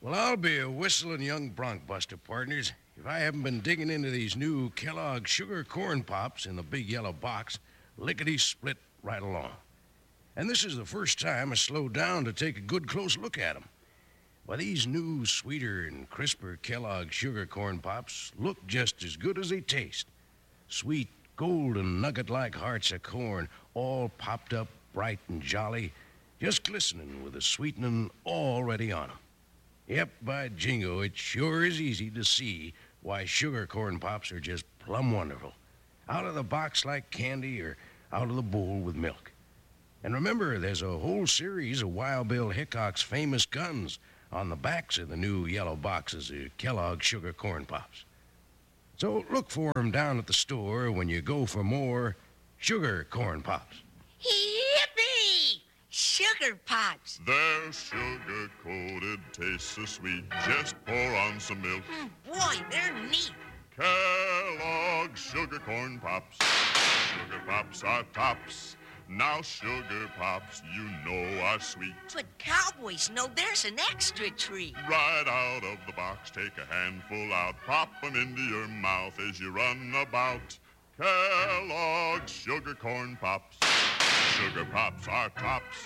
Well, I'll be a whistling young bronc buster, partners, if I haven't been digging into these new Kellogg Sugar Corn Pops in the big yellow box, lickety-split right along. And this is the first time I slowed down to take a good close look at them. Why, these new, sweeter and crisper Kellogg Sugar Corn Pops look just as good as they taste. Sweet, golden, nugget-like hearts of corn, all popped up bright and jolly, just glistening with the sweetening already on 'em. Yep, by jingo, it sure is easy to see why sugar corn pops are just plumb wonderful. Out of the box like candy or out of the bowl with milk. And remember, there's a whole series of Wild Bill Hickok's famous guns on the backs of the new yellow boxes of Kellogg Sugar Corn Pops. So look for 'em down at the store when you go for more Sugar Corn Pops. Yippee! Sugar Pops. They're sugar-coated, taste so sweet. Just pour on some milk. Boy, they're neat. Kellogg's Sugar Corn Pops. Sugar Pops are tops. Now Sugar Pops, you know, are sweet. But cowboys know there's an extra treat. Right out of the box, take a handful out. Pop 'em into your mouth as you run about. Kellogg's Sugar Corn Pops. Sugar Pops are tops.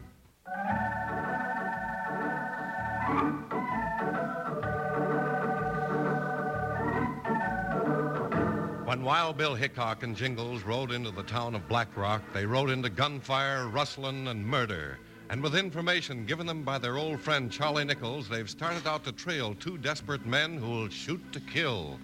When Wild Bill Hickok and Jingles rode into the town of Black Rock, they rode into gunfire, rustling, and murder. And with information given them by their old friend Charlie Nichols, they've started out to trail two desperate men who'll shoot to kill.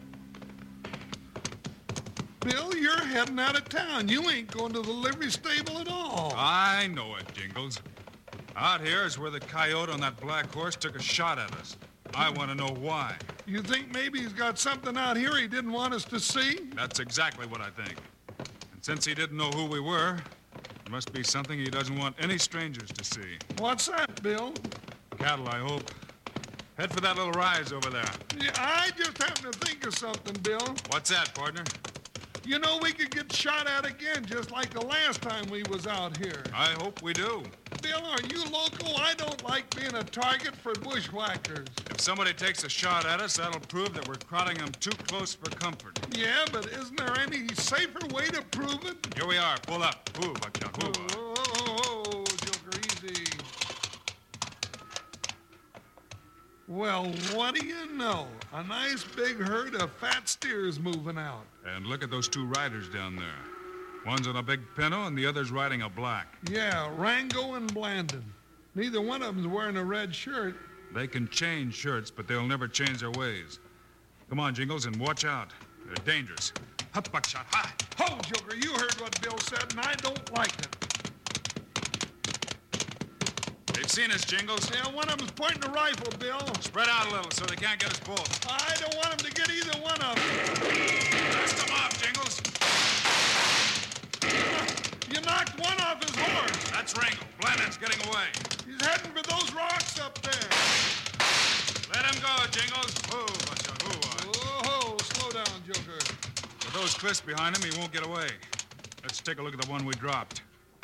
Bill, you're heading out of town. You ain't going to the livery stable at all. I know it, Jingles. Out here is where the coyote on that black horse took a shot at us. I want to know why. You think maybe he's got something out here he didn't want us to see? That's exactly what I think. And since he didn't know who we were, there must be something he doesn't want any strangers to see. What's that, Bill? Cattle, I hope. Head for that little rise over there. Yeah, I just happened to think of something, Bill. What's that, partner? You know, we could get shot at again, just like the last time we was out here. I hope we do. Bill, are you local? I don't like being a target for bushwhackers. If somebody takes a shot at us, that'll prove that we're crowding them too close for comfort. Yeah, but isn't there any safer way to prove it? Here we are. Pull up. Ooh, Buckshot. Ooh. Oh, Joker, easy. Well, what do you know? A nice big herd of fat steers moving out. And look at those two riders down there. One's on a big pinto and the other's riding a black. Yeah, Rango and Blandon. Neither one of them's wearing a red shirt. They can change shirts, but they'll never change their ways. Come on, Jingles, and watch out. They're dangerous. Hup, Buckshot, hi! Ho, Joker, you heard what Bill said, and I don't like it. They've seen us, Jingles. Yeah, one of them's pointing a rifle, Bill. Spread out a little so they can't get us both. I don't want them to get either one of them. Blast them off, Jingles. You knocked one off his horse. That's Rango. Blandon's getting away. He's heading for those rocks up there. Let him go, Jingles. Ooh, Buckshot, ooh. Whoa, slow down, Joker. With those cliffs behind him, he won't get away. Let's take a look at the one we dropped.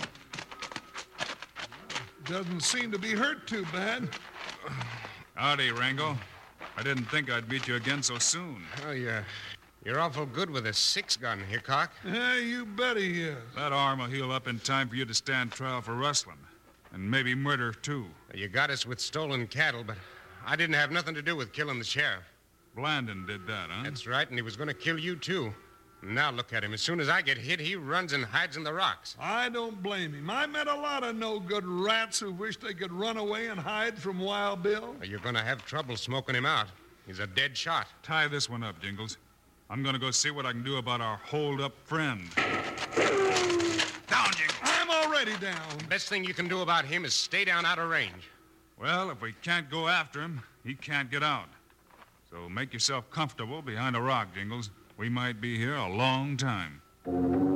Doesn't seem to be hurt too bad. Howdy, Rango. I didn't think I'd meet you again so soon. Oh, you're awful good with a six-gun, Hickok. Yeah, you bet he is. That arm will heal up in time for you to stand trial for rustling. And maybe murder, too. You got us with stolen cattle, but I didn't have nothing to do with killing the sheriff. Blandon did that, huh? That's right, and he was going to kill you, too. Now look at him. As soon as I get hit, he runs and hides in the rocks. I don't blame him. I met a lot of no-good rats who wish they could run away and hide from Wild Bill. You're going to have trouble smoking him out. He's a dead shot. Tie this one up, Jingles. I'm going to go see what I can do about our hold-up friend. Down, Jingles. I'm already down. Best thing you can do about him is stay down out of range. Well, if we can't go after him, he can't get out. So make yourself comfortable behind a rock, Jingles. We might be here a long time.